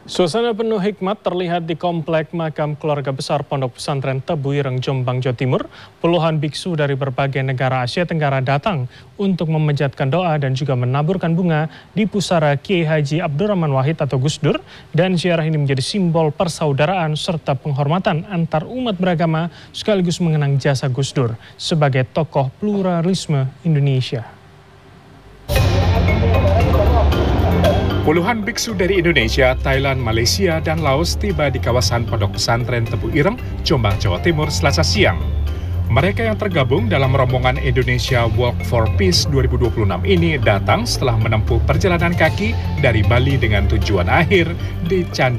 Suasana penuh hikmat terlihat di komplek makam keluarga besar Pondok Pesantren Tebu Ireng, Jombang, Jawa Timur. Puluhan biksu dari berbagai negara Asia Tenggara datang untuk memanjatkan doa dan juga menaburkan bunga di pusara Kiai Haji Abdurrahman Wahid atau Gus Dur. Dan ziarah ini menjadi simbol persaudaraan serta penghormatan antar umat beragama sekaligus mengenang jasa Gus Dur sebagai tokoh pluralisme Indonesia. Puluhan biksu dari Indonesia, Thailand, Malaysia, dan Laos tiba di kawasan Pondok Pesantren Tebu Ireng, Jombang, Jawa Timur, Selasa siang. Mereka yang tergabung dalam rombongan Indonesia Walk for Peace 2026 ini datang setelah menempuh perjalanan kaki dari Bali dengan tujuan akhir di Candi